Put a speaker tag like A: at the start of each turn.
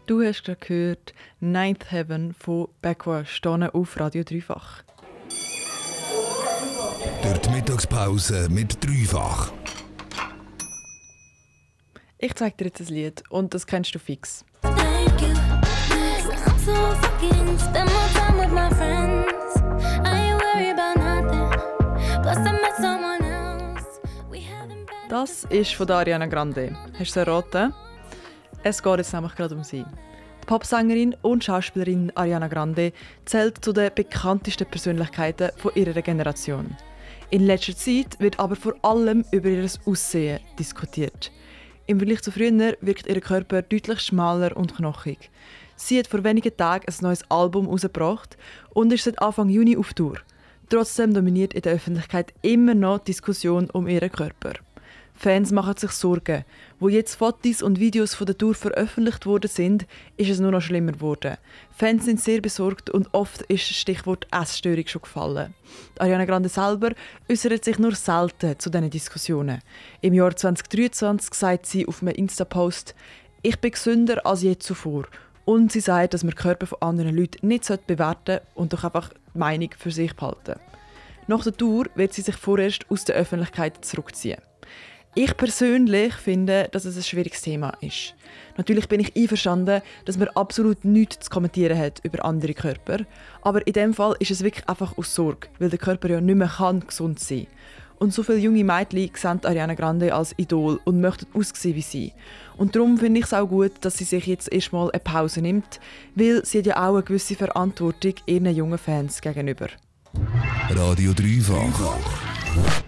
A: Du hast gerade gehört «Ninth Heaven» von Becqua Stonne auf Radio Dreifach.
B: Durch die Mittagspause mit Dreifach.
A: Ich zeige dir jetzt ein Lied und das kennst du fix.
C: Thank you. I'm so fucking spend more time with my friends. I ain't worried about nothing. Plus I met someone else. We haven't been.
A: Das ist von Ariana Grande. Hast du es erraten? Es geht jetzt nämlich gerade um sie. Die Popsängerin und Schauspielerin Ariana Grande zählt zu den bekanntesten Persönlichkeiten von ihrer Generation. In letzter Zeit wird aber vor allem über ihr Aussehen diskutiert. Im Vergleich zu früher wirkt ihr Körper deutlich schmaler und knochig. Sie hat vor wenigen Tagen ein neues Album herausgebracht und ist seit Anfang Juni auf Tour. Trotzdem dominiert in der Öffentlichkeit immer noch die Diskussion um ihren Körper. Fans machen sich Sorgen. Wo jetzt Fotos und Videos von der Tour veröffentlicht worden sind, ist es nur noch schlimmer geworden. Fans sind sehr besorgt und oft ist das Stichwort Essstörung schon gefallen. Ariana Grande selber äußert sich nur selten zu diesen Diskussionen. Im Jahr 2023 sagt sie auf einem Insta-Post: «Ich bin gesünder als je zuvor.» Und sie sagt, dass man den Körper von anderen Leuten nicht bewerten sollte und doch einfach die Meinung für sich behalten. Nach der Tour wird sie sich vorerst aus der Öffentlichkeit zurückziehen. Ich persönlich finde, dass es ein schwieriges Thema ist. Natürlich bin ich einverstanden, dass man absolut nichts zu kommentieren hat über andere Körper. Aber in diesem Fall ist es wirklich einfach aus Sorge, weil der Körper ja nicht mehr gesund sein kann. Und so viele junge Mädchen sehen Ariana Grande als Idol und möchten aussehen wie sie. Und darum finde ich es auch gut, dass sie sich jetzt erstmal eine Pause nimmt, weil sie hat ja auch eine gewisse Verantwortung ihren jungen Fans gegenüber.
B: Radio Dreifach.